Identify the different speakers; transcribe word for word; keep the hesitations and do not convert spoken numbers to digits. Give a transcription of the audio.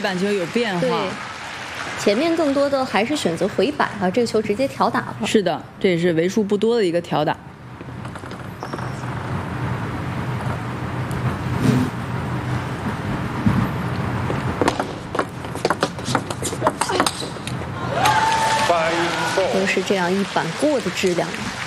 Speaker 1: 板球有变化。
Speaker 2: 对，前面更多的还是选择回板啊，这个球直接挑打了。
Speaker 1: 是的，这也是为数不多的一个挑打。
Speaker 2: 都是这样一板过的质量。